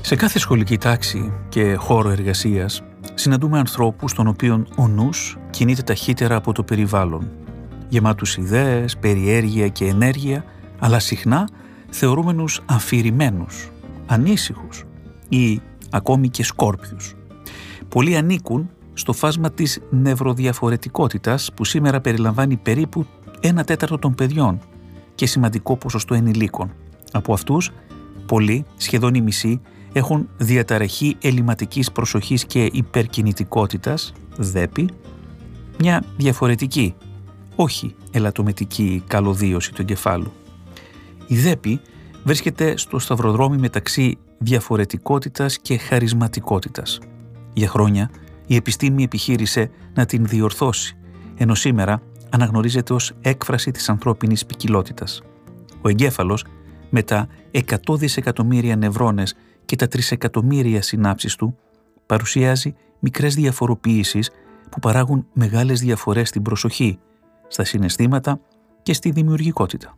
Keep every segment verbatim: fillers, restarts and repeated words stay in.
Σε κάθε σχολική τάξη και χώρο εργασίας συναντούμε ανθρώπους των οποίων ο νους κινείται ταχύτερα από το περιβάλλον, γεμάτους ιδέες, περιέργεια και ενέργεια, αλλά συχνά θεωρούμενους αφηρημένους, ανήσυχους ή ακόμη και σκόρπιους. Πολλοί ανήκουν στο φάσμα της νευροδιαφορετικότητας που σήμερα περιλαμβάνει περίπου ένα τέταρτο των παιδιών και σημαντικό ποσοστό ενηλίκων. Από αυτούς, πολλοί, σχεδόν οι μισοί, έχουν διαταραχή ελλειματικής προσοχής και υπερκινητικότητας, ΔΕΠΗ, μια διαφορετική, όχι ελαττωματική καλωδίωση του εγκεφάλου. Η ΔΕΠΗ βρίσκεται στο σταυροδρόμι μεταξύ διαφορετικότητας και χαρισματικότητας. Για χρόνια η επιστήμη επιχείρησε να την διορθώσει, ενώ σήμερα αναγνωρίζεται ως έκφραση της ανθρώπινης ποικιλότητας. Ο εγκέφαλος, με τα εκατό δισεκατομμύρια νευρώνες και τα τρισεκατομμύρια συνάψεις του, παρουσιάζει μικρές διαφοροποιήσεις που παράγουν μεγάλες διαφορές στην προσοχή, στα συναισθήματα και στη δημιουργικότητα.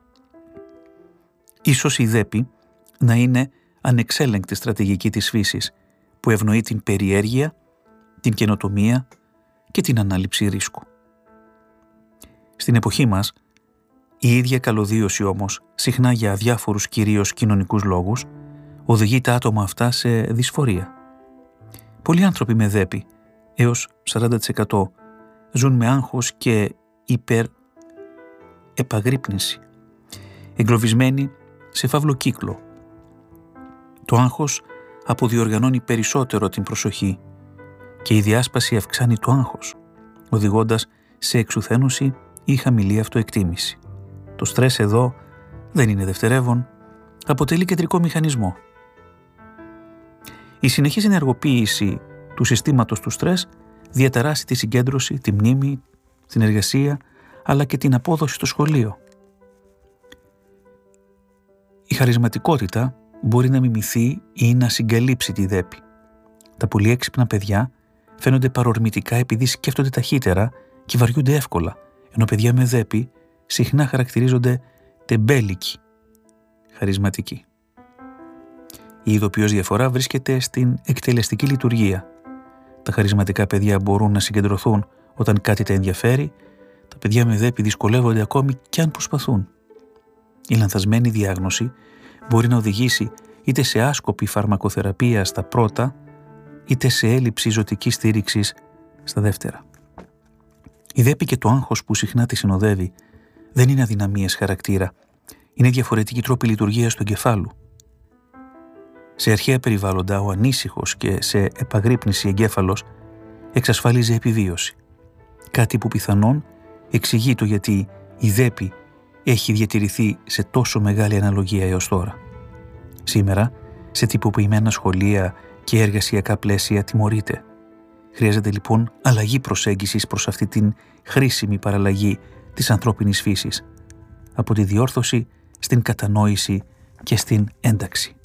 Ίσως η ΔΕΠΗ να είναι ανεξέλεγκτη στρατηγική της φύσης που ευνοεί την περιέργεια, την καινοτομία και την ανάληψη ρίσκου. Στην εποχή μας, η ίδια καλωδίωση όμως, συχνά για αδιάφορους κυρίως κοινωνικούς λόγους, οδηγεί τα άτομα αυτά σε δυσφορία. Πολλοί άνθρωποι με ΔΕΠΗ, έως σαράντα τοις εκατό, ζουν με άγχος και υπερεπαγρύπνηση, εγκλωβισμένοι σε φαύλο κύκλο. Το άγχος αποδιοργανώνει περισσότερο την προσοχή και η διάσπαση αυξάνει το άγχος, οδηγώντας σε εξουθένωση ή χαμηλή αυτοεκτίμηση. Το στρες εδώ δεν είναι δευτερεύον, αποτελεί κεντρικό μηχανισμό. Η συνεχής ενεργοποίηση του συστήματος του στρες διαταράσσει τη συγκέντρωση, τη μνήμη, την εργασία, αλλά και την απόδοση στο σχολείο. Η χαρισματικότητα μπορεί να μιμηθεί ή να συγκαλύψει τη ΔΕΠΗ. Τα πολύ έξυπνα παιδιά φαίνονται παρορμητικά επειδή σκέφτονται ταχύτερα και βαριούνται εύκολα, ενώ παιδιά με ΔΕΠΗ συχνά χαρακτηρίζονται τεμπέλικοι, χαρισματικοί. Η ειδοποιώς διαφορά βρίσκεται στην εκτελεστική λειτουργία. Τα χαρισματικά παιδιά μπορούν να συγκεντρωθούν όταν κάτι τα ενδιαφέρει, τα παιδιά με ΔΕΠΗ δυσκολεύονται ακόμη κι αν προσπαθούν. Η λανθασμένη διάγνωση μπορεί να οδηγήσει είτε σε άσκοπη φαρμακοθεραπεία στα πρώτα, είτε σε έλλειψη ζωτικής στήριξης στα δεύτερα. Η ΔΕΠΗ και το άγχος που συχνά τη συνοδεύει δεν είναι αδυναμίες χαρακτήρα, είναι διαφορετική τρόπη λειτουργίας του εγκεφάλου. Σε αρχαία περιβάλλοντα, ο ανήσυχος και σε επαγρύπνηση εγκέφαλος εξασφάλιζε επιβίωση. Κάτι που πιθανόν εξηγεί το γιατί η ΔΕΠΗ έχει διατηρηθεί σε τόσο μεγάλη αναλογία έως τώρα. Σήμερα, σε τυποποιημένα σχολεία και εργασιακά πλαίσια τιμωρείται. Χρειάζεται λοιπόν αλλαγή προσέγγισης προς αυτή την χρήσιμη παραλλαγή της ανθρώπινης φύσης, από τη διόρθωση στην κατανόηση και στην ένταξη.